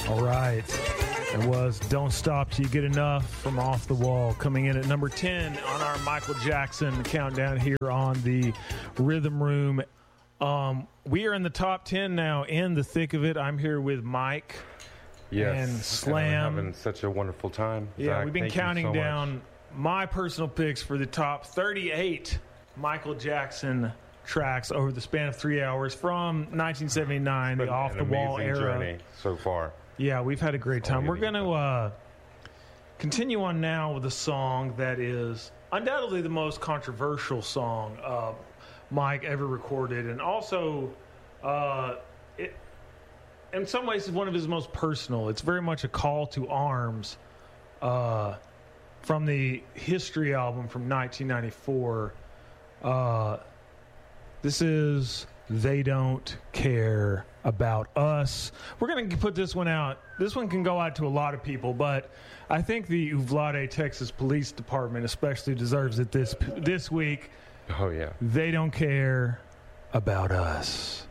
All right. It was Don't Stop Till You Get Enough from Off the Wall, coming in at number 10 on our Michael Jackson countdown here on the Rhythm Room. We are in the top 10 now, in the thick of it. I'm here with Mike and Slam. And I'm having such a wonderful time. Yeah, Zach, we've been thank you counting so down much. my personal picks for the top 38 Michael Jackson tracks over the span of 3 hours from 1979, the Off the Wall Amazing era. journey so far. Yeah, we've had a great time. We're going to continue on now with a song that is undoubtedly the most controversial song Mike ever recorded, and also it, in some ways, is one of his most personal. It's very much a call to arms from the History album from 1994. This is They Don't Care About Us. We're going to put this one out. This one can go out to a lot of people, but I think the Uvalde, Texas Police Department especially deserves it this week. Oh, yeah. They Don't Care About Us.